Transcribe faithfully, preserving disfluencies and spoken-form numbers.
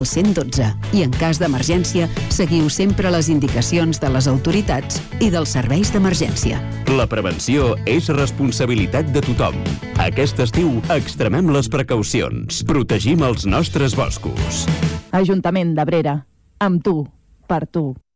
cent dotze i en cas d'emergència seguiu sempre les indicacions de les autoritats i dels serveis d'emergència. La prevenció és responsabilitat de tothom. Aquest estiu extremem les precaucions. Protegim els nostres boscos. Ajuntament d'Abrera. Amb tu, per tu.